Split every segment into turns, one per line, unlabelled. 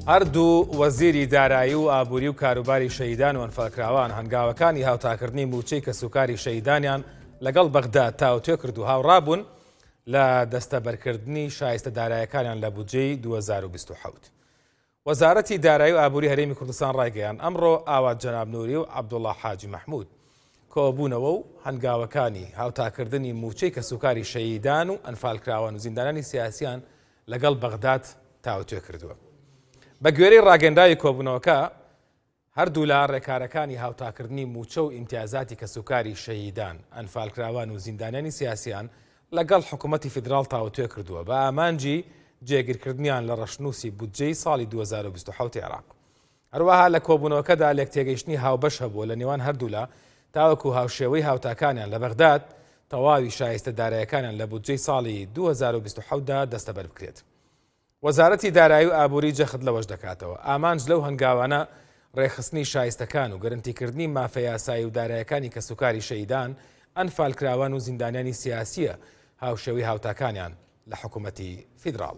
هەردوو وەزیری دارایی و ئابووری و کاروباری شەهیدان و ئەنفالکراوان هەنگاوەکانی هاوتاکردنی موچەی کەسوکاری شەهیدانیان لەگەڵ بەغداد تاوتوێ کرد و هاوڕابوون لە دەستەبەرکردنی شایستە دارایەکانیان لە بودجەی 2027. وەزارەتی دارایی و ئابووری هەرێمی کوردستان ڕایگەیان ئەمڕۆ ئاوات جەناب نووری و عەبدوڵڵا حاجی مەحموود کۆبوونەوە و هەنگاوەکانی هاوتاکردنی موچەی کەسوکاری شەهیدان و ئەنفالکراوان و زیندانانی سیاسیان لەگەڵ بەغداد تاوتوێ کردووە. بە گوێرەی ڕاگەنداوی کۆبوونەوەکە هەردوو لە ڕێکارەکانی هاوتاکردنی موچە و ئیمتیازاتی کەسوکاری شەهیدان، ئەنفالکراوان و زیندانیانی سیاسیان لەگەڵ حکوومەتی فیدراڵ تاوتوێ کردووە بە ئامانجی جێگیرکردنیان لە ڕەشنووسی بودجەی ساڵی 2027 عێراق. هەروەها لە کۆبوونەوەکەدا لێکتێگەیشتنی هاوبەش هەبووە لە نێوان هەردوو لە تاوەکو هاوشێوەی هاوتاکانیان لە بەغداد تەواوی شایستە دارایەکانیان لە بودجەی ساڵی 2027دا دەستەبەر بکرێت. وەزارەتی دارایی و ئابووری جەخت لەوەش دەکاتەوە ئامانج لەو هەنگاوانە ڕێخستنی شایستەکان و گەرنتیکردنی مافە یاسایی و دارایەکانی کەسوکاری شەهیدان، ئەنفالکراوان و زیندانیانی سیاسیە هاوشێوەی هاوتاکانیان لە حکوومەتی فیدراڵ.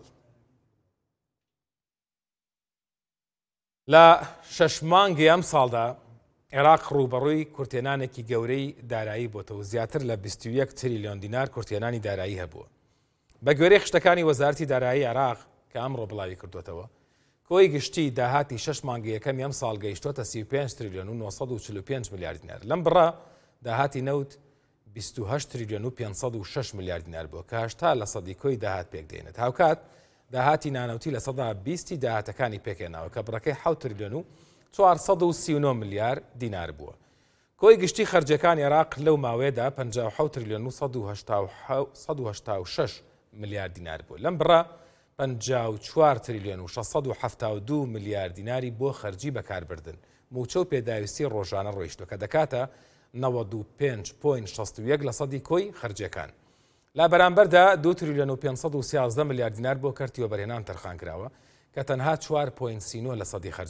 لە 6 مانگی ئەم ساڵدا عێراق ڕوبەڕووی کورتێنانێکی گەورەی دارایی بۆتەوە، زیاتر لە 21 تریلیۆن دینار کورتێنانی دارایی هەبووە. بە گوێرەی خشتەکانی وەزارەتی دارایی عێراق کە ئەمڕۆ بڵاوی کردوێتەوە، کۆی گشتی داهاتی 6 مانگی یەکەمی ئەم ساڵ گەیشتۆتە 35 تریلیۆن و 945 میلیارد دینار. لەم بڕا داهاتی نەوت 28 تریلیۆن و 506 میلیارد دینار بووە کە 80 لە سەدی کۆی داهات پێک دێنێت. هاوکات داهاتی نانەوتی لە سەدا 20 داهاتەکانی پێکێناوە کە بڕەکەی 7 تریلیۆن و 439 میلیارد دینار بووە. کۆی گشتی خەرجەکانی عێراق لەو ماوەیەدا 57 تریلیۆن و 186 میلیارد دینار بوو. لەم بڕا 54 تریلیۆن و 672 میلیارد دیناری بۆ خەرجی بەکاربردن موچە و پێداویستی ڕۆژانە ڕۆیشتووە کە دەکاتە 95.61 لە سەدی کۆی خەرجەکان. لا بەرامبەردا 2 تریلیۆن و 513 میلیارد دینار بۆ کەرتیوە بەرهێنان تەرخانکراوە کە تەنها 4.39 لە سەدی خەرج